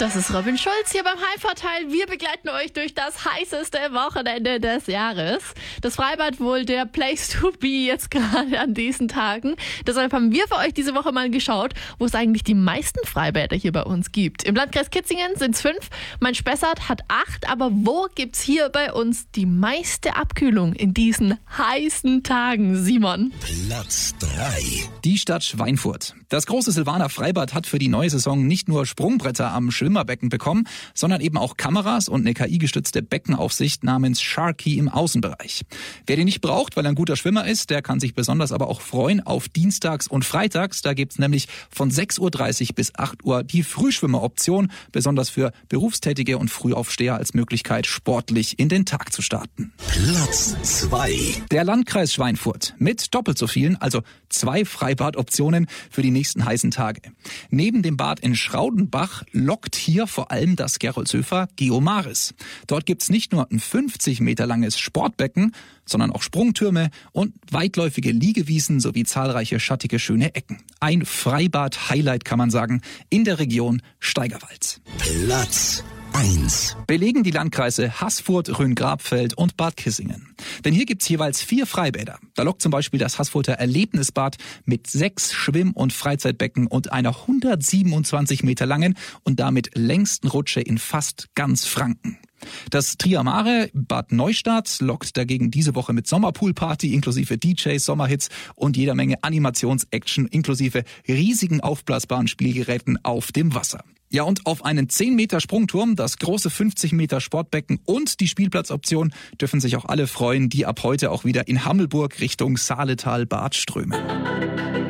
Das ist Robin Schulz hier beim Heimvorteil. Wir begleiten euch durch das heißeste Wochenende des Jahres. Das Freibad wohl der Place to be jetzt gerade an diesen Tagen. Deshalb haben wir für euch diese Woche mal geschaut, wo es eigentlich die meisten Freibäder hier bei uns gibt. Im Landkreis Kitzingen sind es 5, mein Spessart hat 8. Aber wo gibt's hier bei uns die meiste Abkühlung in diesen heißen Tagen, Simon? Platz 3. Die Stadt Schweinfurt. Das große Silvaner Freibad hat für die neue Saison nicht nur Sprungbretter am Schwimmerbecken bekommen, sondern eben auch Kameras und eine KI-gestützte Beckenaufsicht namens Sharky im Außenbereich. Wer den nicht braucht, weil er ein guter Schwimmer ist, der kann sich besonders aber auch freuen auf Dienstags und Freitags. Da gibt's nämlich von 6.30 Uhr bis 8 Uhr die Frühschwimmeroption, besonders für Berufstätige und Frühaufsteher als Möglichkeit, sportlich in den Tag zu starten. Platz 2. Der Landkreis Schweinfurt mit doppelt so vielen, also 2 Freibadoptionen für die nächsten heißen Tage. Neben dem Bad in Schraudenbach lockt hier vor allem das Gerolzhöfer Geomaris. Dort gibt's nicht nur ein 50 Meter langes Sportbecken, sondern auch Sprungtürme und weitläufige Liegewiesen sowie zahlreiche schattige, schöne Ecken. Ein Freibad-Highlight kann man sagen in der Region Steigerwalz. Platz 1. Belegen die Landkreise Haßfurt, Rhön-Grabfeld und Bad Kissingen. Denn hier gibt's jeweils 4 Freibäder. Da lockt zum Beispiel das Haßfurter Erlebnisbad mit 6 Schwimm- und Freizeitbecken und einer 127 Meter langen und damit längsten Rutsche in fast ganz Franken. Das Triamare Bad Neustadt lockt dagegen diese Woche mit Sommerpoolparty inklusive DJs, Sommerhits und jeder Menge Animations-Action inklusive riesigen aufblasbaren Spielgeräten auf dem Wasser. Ja, und auf einen 10 Meter Sprungturm, das große 50 Meter Sportbecken und die Spielplatzoption dürfen sich auch alle freuen, die ab heute auch wieder in Hammelburg Richtung Saaletal-Bad strömen.